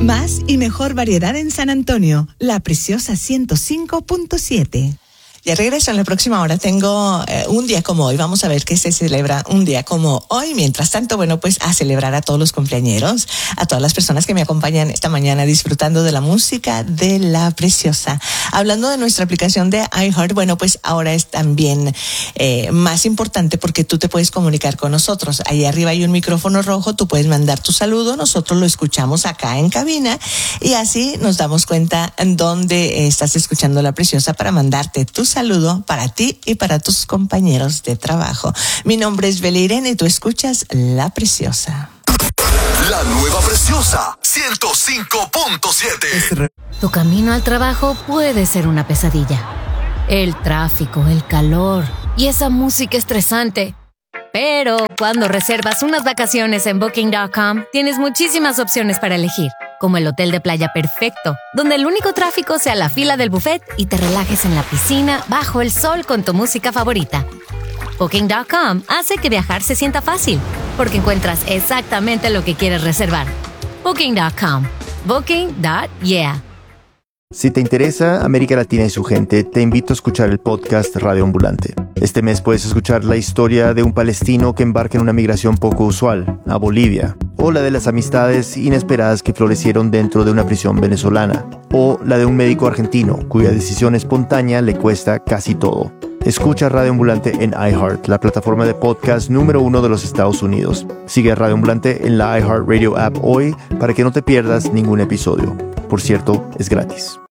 Más y mejor variedad en San Antonio. La Preciosa 105.7. Ya regreso en la próxima hora. Tengo un día como hoy. Vamos a ver qué se celebra un día como hoy. Mientras tanto, bueno, pues a celebrar a todos los cumpleañeros, a todas las personas que me acompañan esta mañana disfrutando de la música de La Preciosa. Hablando de nuestra aplicación de iHeart, bueno, pues ahora es también más importante porque tú te puedes comunicar con nosotros. Ahí arriba hay un micrófono rojo, tú puedes mandar tu saludo, nosotros lo escuchamos acá en cabina y así nos damos cuenta en dónde estás escuchando La Preciosa para mandarte tu saludo para ti y para tus compañeros de trabajo. Mi nombre es Bella Irene y tú escuchas La Preciosa. La nueva Preciosa 105.7. Tu camino al trabajo puede ser una pesadilla. El tráfico, el calor y esa música estresante. Pero cuando reservas unas vacaciones en Booking.com, tienes muchísimas opciones para elegir, como el hotel de playa perfecto, donde el único tráfico sea la fila del buffet y te relajes en la piscina bajo el sol con tu música favorita. Booking.com hace que viajar se sienta fácil, porque encuentras exactamente lo que quieres reservar. Booking.com. Booking.yeah. Si te interesa América Latina y su gente, te invito a escuchar el podcast Radio Ambulante. Este mes puedes escuchar la historia de un palestino que embarca en una migración poco usual, a Bolivia, o la de las amistades inesperadas que florecieron dentro de una prisión venezolana, o la de un médico argentino cuya decisión espontánea le cuesta casi todo. Escucha Radio Ambulante en iHeart, la plataforma de podcast número 1 de los Estados Unidos. Sigue a Radio Ambulante en la iHeart Radio app hoy para que no te pierdas ningún episodio. Por cierto, es gratis.